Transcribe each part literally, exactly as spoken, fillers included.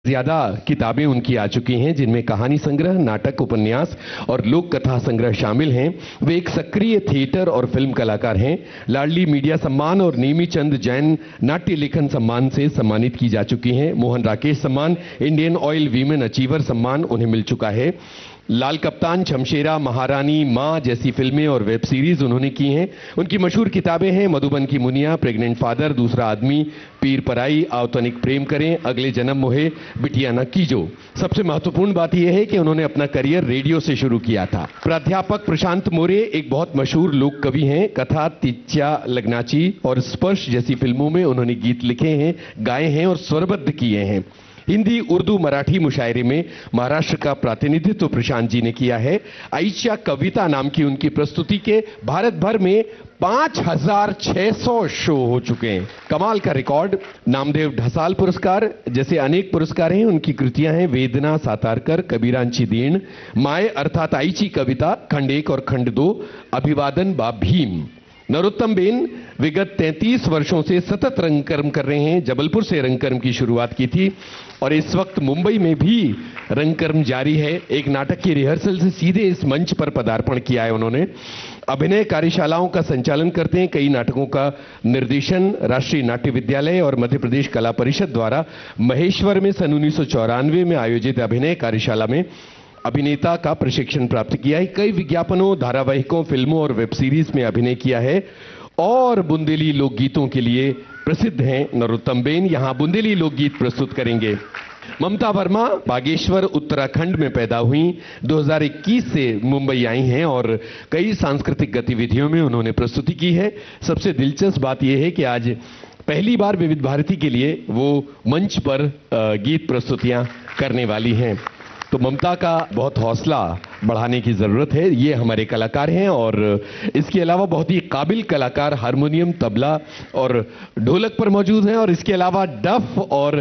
ज्यादा किताबें उनकी आ चुकी हैं, जिनमें कहानी संग्रह, नाटक, उपन्यास और लोक कथा संग्रह शामिल हैं। वे एक सक्रिय थिएटर और फिल्म कलाकार हैं। लाडली मीडिया सम्मान और नेमी चंद जैन नाट्य लेखन सम्मान से सम्मानित की जा चुकी हैं। मोहन राकेश सम्मान, इंडियन ऑयल वीमेन अचीवर सम्मान उन्हें मिल चुका है। लाल कप्तान, शमशेरा, महारानी, माँ जैसी फिल्में और वेब सीरीज उन्होंने की हैं। उनकी मशहूर किताबें हैं मधुबन की मुनिया, प्रेग्नेंट फादर, दूसरा आदमी, पीर पराई, आवतनिक प्रेम करें, अगले जन्म मोहे, बिटिया न कीजो। सबसे महत्वपूर्ण बात यह है कि उन्होंने अपना करियर रेडियो से शुरू किया था। प्राध्यापक प्रशांत मोरे एक बहुत मशहूर लोक कवि हैं। कथा, तिच्या लग्नाची और स्पर्श जैसी फिल्मों में उन्होंने गीत लिखे हैं, गाए हैं और स्वरबद्ध किए हैं। हिंदी, उर्दू, मराठी मुशायरे में महाराष्ट्र का प्रतिनिधित्व प्रशांत जी ने किया है। आइच्या कविता नाम की उनकी प्रस्तुति के भारत भर में पांच हजार छह सौ शो हो चुके हैं। कमाल का रिकॉर्ड। नामदेव ढसाल पुरस्कार जैसे अनेक पुरस्कार हैं। उनकी कृतियां हैं वेदना, सातारकर, कबीरांची दीण, माय अर्थात आईची कविता, खंड एक और खंड दो, अभिवादन बा भीम। नरोत्तम बेन विगत तैंतीस वर्षों से सतत रंगकर्म कर रहे हैं। जबलपुर से रंगकर्म की शुरुआत की थी और इस वक्त मुंबई में भी रंगकर्म जारी है। एक नाटक की रिहर्सल से सीधे इस मंच पर पदार्पण किया है उन्होंने। अभिनय कार्यशालाओं का संचालन करते हैं। कई नाटकों का निर्देशन राष्ट्रीय नाट्य विद्यालय और मध्य प्रदेश कला परिषद द्वारा महेश्वर में सन उन्नीस सौ चौरानवे में आयोजित अभिनय कार्यशाला में अभिनेता का प्रशिक्षण प्राप्त किया है। कई विज्ञापनों, धारावाहिकों, फिल्मों और वेब सीरीज में अभिनय किया है और बुंदेली लोकगीतों के लिए प्रसिद्ध हैं नरोत्तम बेन। यहां बुंदेली लोकगीत प्रस्तुत करेंगे। ममता वर्मा बागेश्वर उत्तराखंड में पैदा हुई। दो हज़ार इक्कीस से मुंबई आई हैं और कई सांस्कृतिक गतिविधियों में उन्होंने प्रस्तुति की है। सबसे दिलचस्प बात यह है कि आज पहली बार विविध भारती के लिए वो मंच पर गीत प्रस्तुतियां करने वाली हैं। तो ममता का बहुत हौसला बढ़ाने की जरूरत है। ये हमारे कलाकार हैं और इसके अलावा बहुत ही काबिल कलाकार हारमोनियम, तबला और ढोलक पर मौजूद हैं और इसके अलावा डफ और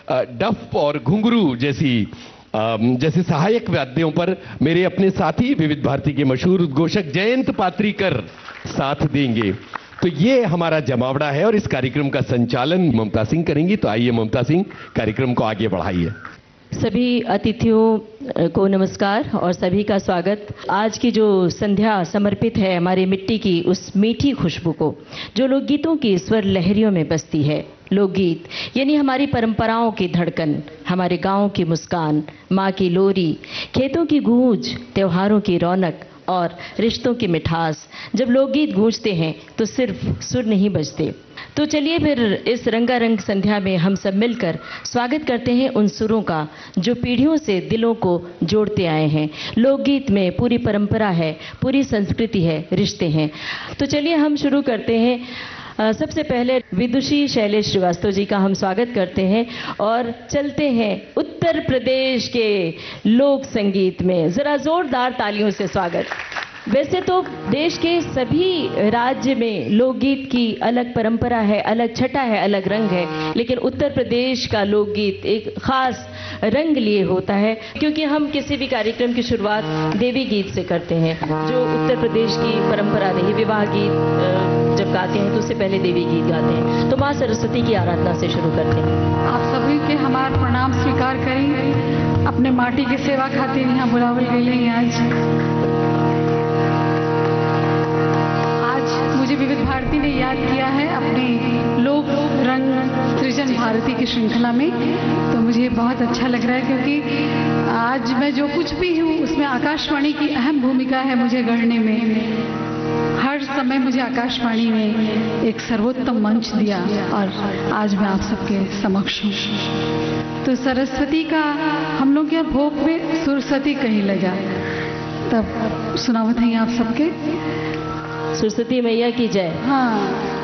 डफ और घुंघरू जैसी जैसे सहायक वाद्यों पर मेरे अपने साथी विविध भारती के मशहूर उद्घोषक जयंत पात्रीकर साथ देंगे। तो ये हमारा जमावड़ा है और इस कार्यक्रम का संचालन ममता सिंह करेंगी। तो आइए ममता सिंह, कार्यक्रम को आगे बढ़ाइए। सभी अतिथियों को नमस्कार और सभी का स्वागत। आज की जो संध्या समर्पित है हमारी मिट्टी की उस मीठी खुशबू को, जो लोकगीतों की स्वर लहरियों में बसती है। लोकगीत यानी हमारी परंपराओं की धड़कन, हमारे गांव की मुस्कान, माँ की लोरी, खेतों की गूंज, त्योहारों की रौनक और रिश्तों की मिठास। जब लोकगीत गूंजते हैं तो सिर्फ सुर नहीं बजते। तो चलिए फिर इस रंगारंग संध्या में हम सब मिलकर स्वागत करते हैं उन सुरों का जो पीढ़ियों से दिलों को जोड़ते आए हैं। लोकगीत में पूरी परंपरा है, पूरी संस्कृति है, रिश्ते हैं। तो चलिए हम शुरू करते हैं। आ, सबसे पहले विदुषी शैलेश श्रीवास्तव जी का हम स्वागत करते हैं और चलते हैं उत्तर प्रदेश के लोक संगीत में। जरा जोरदार तालियों से स्वागत। वैसे तो देश के सभी राज्य में लोकगीत की अलग परंपरा है, अलग छटा है, अलग रंग है, लेकिन उत्तर प्रदेश का लोकगीत एक खास रंग लिए होता है क्योंकि हम किसी भी कार्यक्रम की शुरुआत देवी गीत से करते हैं, जो उत्तर प्रदेश की परंपरा रही। विवाह गीत जब गाते हैं तो उससे पहले देवी गीत गाते हैं। तो माँ सरस्वती की आराधना से शुरू करते हैं। आप सभी के हमारे प्रणाम स्वीकार करें। अपने माटी की सेवा खातिर यहाँ बुलावल गई। आज मुझे विविध भारती ने याद किया है अपनी लोक रंग सृजन भारती की श्रृंखला में, तो मुझे बहुत अच्छा लग रहा है क्योंकि आज मैं जो कुछ भी हूँ उसमें आकाशवाणी की अहम भूमिका है मुझे गढ़ने में। हर समय मुझे आकाशवाणी ने एक सर्वोत्तम मंच दिया और आज मैं आप सबके समक्ष हूँ। तो सरस्वती का हम लोग यहाँ भोग में सुरस्वती कहीं लगा, तब सुनावत है आप सबके। सरस्वती मैया की जय। हाँ।